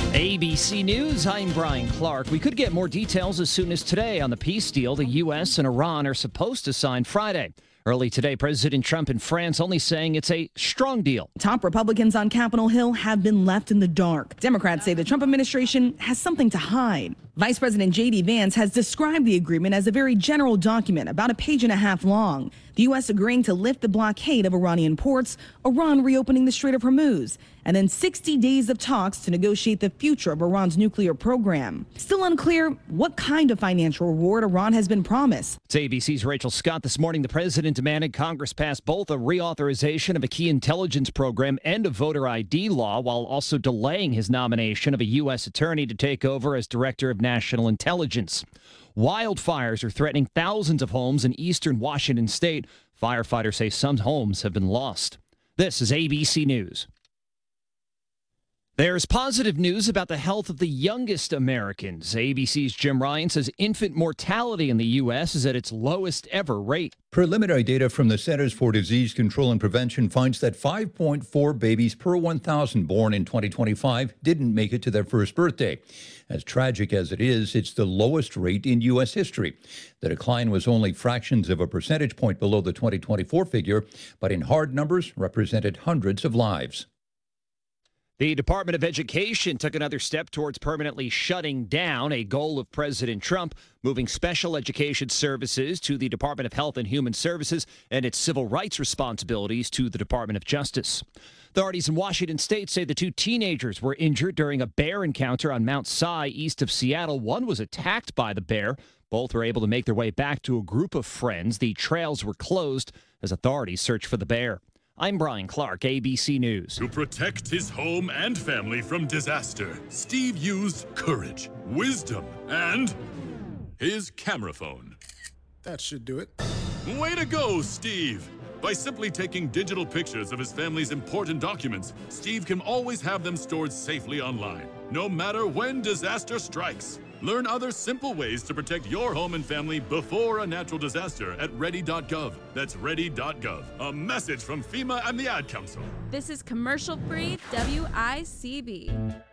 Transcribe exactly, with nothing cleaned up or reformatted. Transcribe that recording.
A B C News, I'm Brian Clark. We could get more details as soon as today on the peace deal the U S and Iran are supposed to sign Friday. Early today, President Trump in France only saying it's a strong deal. Top Republicans on Capitol Hill have been left in the dark. Democrats say the Trump administration has something to hide. Vice President J D Vance has described the agreement as a very general document, about a page and a half long. The U S agreeing to lift the blockade of Iranian ports, Iran reopening the Strait of Hormuz, and then sixty days of talks to negotiate the future of Iran's nuclear program. Still unclear what kind of financial reward Iran has been promised. It's A B C's Rachel Scott. This morning, the president demanded Congress pass both a reauthorization of a key intelligence program and a voter I D law, while also delaying his nomination of a U S attorney to take over as director of national intelligence. Wildfires are threatening thousands of homes in eastern Washington state. Firefighters say some homes have been lost. This is A B C News. There's positive news about the health of the youngest Americans. A B C's Jim Ryan says infant mortality in the U S is at its lowest ever rate. Preliminary data from the Centers for Disease Control and Prevention finds that five point four babies per one thousand born in twenty twenty-five didn't make it to their first birthday. As tragic as it is, it's the lowest rate in U S history. The decline was only fractions of a percentage point below the twenty twenty-four figure, but in hard numbers represented hundreds of lives. The Department of Education took another step towards permanently shutting down a goal of President Trump, moving special education services to the Department of Health and Human Services and its civil rights responsibilities to the Department of Justice. Authorities in Washington state say the two teenagers were injured during a bear encounter on Mount Si east of Seattle. One was attacked by the bear. Both were able to make their way back to a group of friends. The trails were closed as authorities search for the bear. I'm Brian Clark, A B C News. To protect his home and family from disaster, Steve used courage, wisdom, and his camera phone. That should do it. Way to go, Steve! By simply taking digital pictures of his family's important documents, Steve can always have them stored safely online, no matter when disaster strikes. Learn other simple ways to protect your home and family before a natural disaster at ready dot gov. That's ready dot gov. A message from FEMA and the Ad Council. This is commercial-free W I C B.